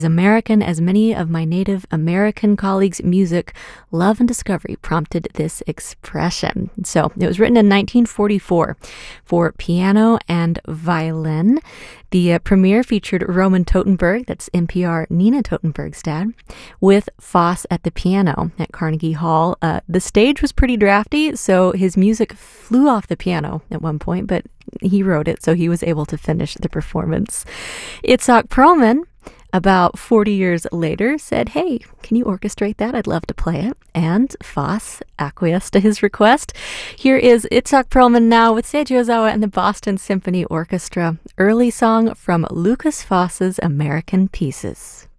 American as many of my Native American colleagues' music, love and discovery prompted this expression. So it was written in 1944 for piano and violin. The premiere featured Roman Totenberg, that's NPR Nina Totenberg's dad, with Foss at the piano at Carnegie Hall. The stage was pretty drafty, so his music flew off the piano at one point, but he wrote it, so he was able to finish the performance. Itzhak Perlman, about 40 years later, said, "Hey, can you orchestrate that? I'd love to play it." And Foss acquiesced to his request. Here is Itzhak Perlman now with Seiji Ozawa and the Boston Symphony Orchestra. Early song from Lukas Foss's American Pieces.